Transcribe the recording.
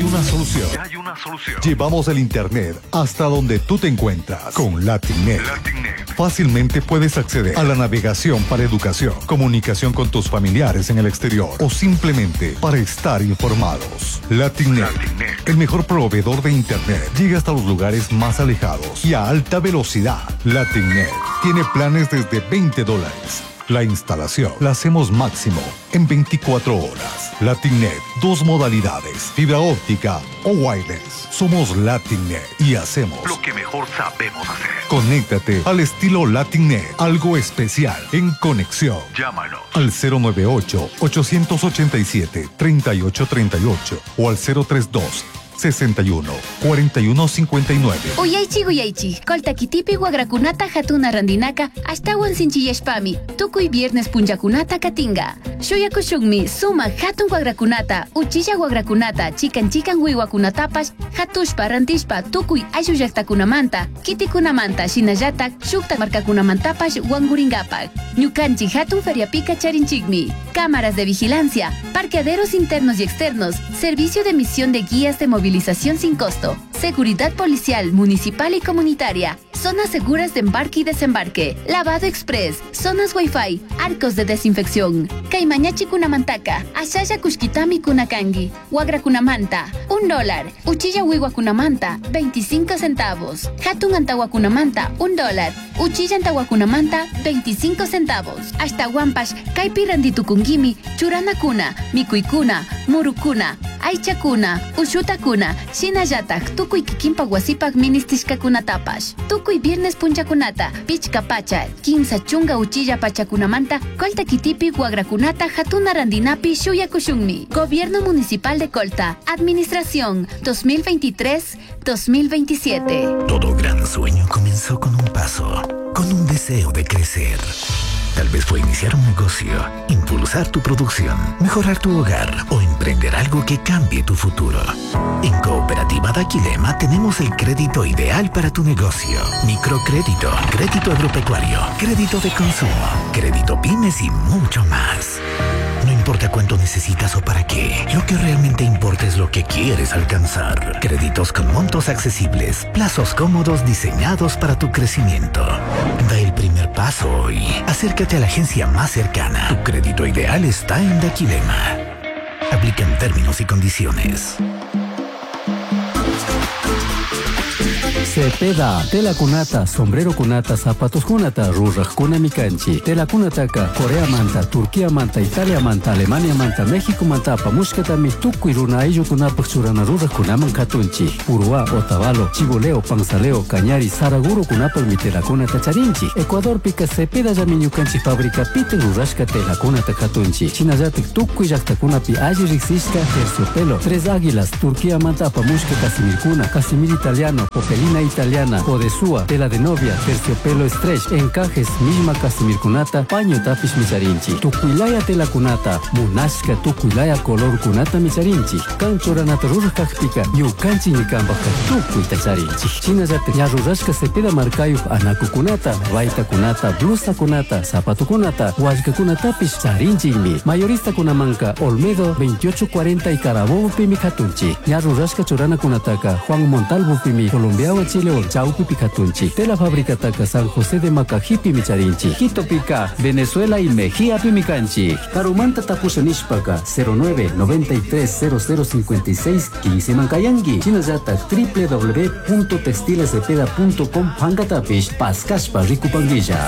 una solución. Llevamos el internet hasta donde tú te encuentras. Con Latinnet. Fácilmente puedes acceder a la navegación para educación, comunicación con tus familiares en el exterior o simplemente para estar informados. Latinnet, el mejor proveedor de internet. Llega hasta los lugares más alejados y a alta velocidad. Latinnet tiene planes desde $20. La instalación la hacemos máximo en 24 horas. Latinnet, 2 modalidades, fibra óptica o wireless. Somos Latinnet y hacemos lo que mejor sabemos hacer. Conéctate al estilo Latinnet, algo especial en conexión. Llámanos al 098-887-3838 o al 032-61-4159. Uyaychi, kolta kitipi wagrakunata hatuna randinaka ashtawan sinchiyashpami, tukuy viernes punjakunata katinga. Shuyakushunmi suma hatun wagrakunata, uchilla wagrakunata, chikan wiwakunatapash, hatushpa rantishpa tukuy ayshu llaqtakunamanta, kitikunamanta shinallatak shukta markakunamantapash wanguringapak. Ñukanchi hatun feriapika charinchikmi. Cámaras de vigilancia, parqueaderos internos y externos, servicio de emisión de guías de movilización sin costo, seguridad policial, municipal y comunitaria, zonas seguras de embarque y desembarque, lavado express, zonas wifi, arcos de desinfección. Kaimañachi kunamantaka, ashaya kushkitami kunakangi, wagra kunamanta, $1, uchilla wiwa kunamanta, 25 centavos, hatun antawa kunamanta, $1, uchilla antawa kunamanta, 25 centavos. Hasta Wampash, kaipi randitukungimi, churana kuna, mikuikuna, murukuna, aichakuna, ushutakuna, shinayatak, tukuy kikimpa wasipak ministishkakunatapash. Tukuy viernes punchakunata, pichka pacha, 15 chunga uchilla pachakunamanta, kolta kitipi wagrakunata, hatuna randinapi shuyakushunmi. Gobierno Municipal de Colta, Administración 2023-2027. Todo gran sueño comenzó con un paso, con un deseo de crecer. Tal vez fue iniciar un negocio, impulsar tu producción, mejorar tu hogar o emprender algo que cambie tu futuro. En Cooperativa Daquilema tenemos el crédito ideal para tu negocio. Microcrédito, crédito agropecuario, crédito de consumo, crédito pymes y mucho más. No importa cuánto necesitas o para qué, lo que realmente importa es lo que quieres alcanzar. Créditos con montos accesibles, plazos cómodos diseñados para tu crecimiento. Da el primer paso hoy. Acércate a la agencia más cercana. Tu crédito ideal está en Daquilema. Aplican términos y condiciones. Cepeda, tela kunata, sombrero kunata, zapatos kunata, rurraj kunamikanchi, tela kunataka, Corea manta, Turquía manta, Italia manta, Alemania manta, México manta, pamushkatami, tukuy runa ayllu kunapak churana rurraj kunaman katunchi, Urua, Otavalo, Chiboleo, Panzaleo, Cañari, Saraguro kunapak mi tela kunata charinchi, Ecuador pika Cepeda yamiñukanchi fabrica piten rurrashka tela kunata katunchi, Chinayatik tukuy llaqtakunapi alli riksishka, terciopelo, Tres Águilas, Turquía manta, pamushka Casimir kuna, Casimir italiano, Popelina italiana, Podesúa, tela de novia, terciopelo stretch, encajes, misma Casimir kunata, paño tapish micharinchi, tukuilaya tela kunata, munashka tukuilaya color kunata micharinchi, kanchoranata rurkakpika, ñukanchi ñikambaka tukuy tacharinchi. Chinayate ña rurashka Cepeda markayuq anaku kunata, vaita kunata, blusa kunata, zapato kunata, wallka kunatapish charinchikmi. Mayorista kunamanka, Olmedo 2840 y Carabobo pimi katunchi. Ña rurashka churana kunataka, Juan Montalvo pimi, Colombiawa Chile o Chaupi Picatunchi. Tela fábrica taca San José de Macajipi Micharinchi. Quito Pica, Venezuela y Mejía Pimicanchi. Carumanta Tapushanishpaka 09 93 0056 15 Mancayangi. Chinayata www.textilescepeda.com Pangatapish Pascashpa Ricupanguilla.